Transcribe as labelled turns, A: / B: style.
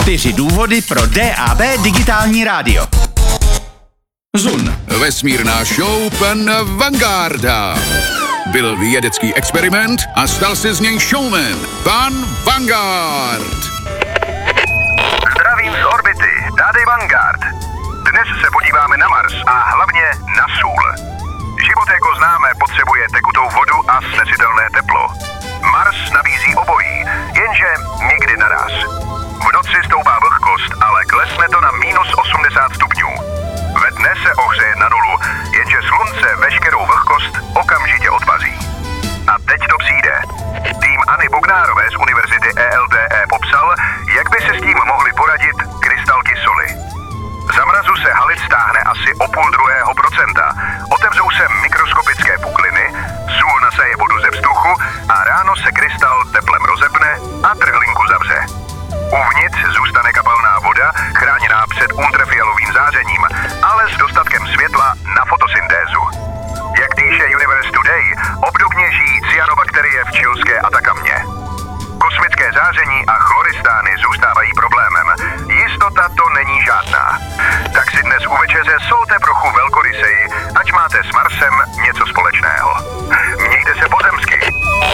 A: 4 důvody pro DAB digitální rádio. Zun.
B: Vesmírná show pan Vangarda. Byl vědecký experiment a stal se z něj showman. Pan Vanguard.
C: Zdravím z orbity, tady Vanguard. Dnes se podíváme na Mars a hlavně na sůl. Život, jako známe, potřebuje tekutou vodu a snesitelné teplo. Mars nabízí obojí, jenže nikdy naraz. V noci stoupá vlhkost, ale klesne to na minus 80 stupňů. Ve dne se ohřeje na nulu, jenže slunce veškerou vlhkost okamžitě odpaří. A teď to přijde. Tým Anny Bognárové z univerzity ELTE popsal, jak by se s tím mohly poradit krystalky soli. Za mrazu se halit stáhne asi o 0,5%, otevřou se mikroskopické pukliny, sůl nasaje vodu ze vzduchu a ráno se krystal teplem rozepne a trhlinku zavře. Uvnitř zůstane kapalná voda, chráněná před ultrafialovým zářením, ale s dostatkem světla na fotosyntézu. Jak píše Universe Today, obdobně žijí cyanobakterie v chilské Atakamě. Kosmické záření a chloristány zůstávají problémem. Jistota to není žádná. Tak si dnes u večeře solte trochu velkoryseji